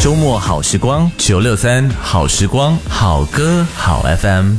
周末好时光963好时光好歌好 FM。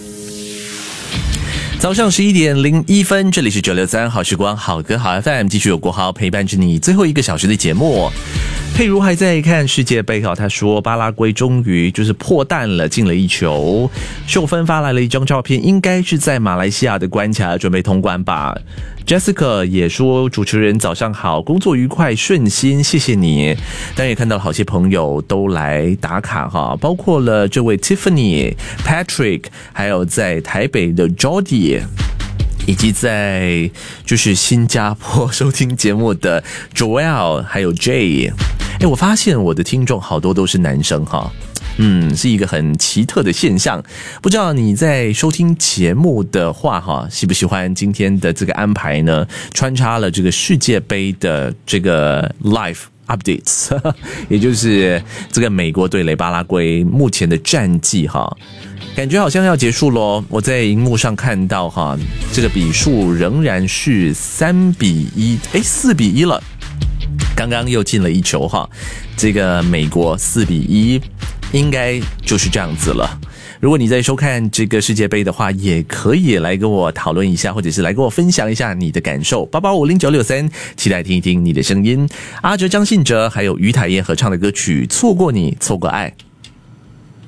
早上11:01，这里是963好时光好歌好 FM， 继续有国豪陪伴着你最后1个小时的节目。佩如还在看世界杯，他说巴拉圭终于就是破蛋了，进了1球。秀芬发来了一张照片，应该是在马来西亚的关卡准备通关吧。Jessica 也说主持人早上好，工作愉快顺心，谢谢你。当然也看到了好些朋友都来打卡哈，包括了这位 Tiffany、Patrick， 还有在台北的 Jody，以及在就是新加坡收听节目的 Joel 还有 Jay。我发现我的听众好多都是男生哈，是一个很奇特的现象。不知道你在收听节目的话哈，喜不喜欢今天的这个安排呢？穿插了这个世界杯的这个 live updates， 也就是这个美国对垒巴拉圭目前的战绩哈。感觉好像要结束咯，我在荧幕上看到哈，这个比数仍然是3-1， 4-1了。刚刚又进了1球哈，这个美国4-1，应该就是这样子了。如果你在收看这个世界杯的话，也可以来跟我讨论一下，或者是来跟我分享一下你的感受。88509663，期待听一听你的声音。阿哲、张信哲还有于凯燕合唱的歌曲《错过你，错过爱》。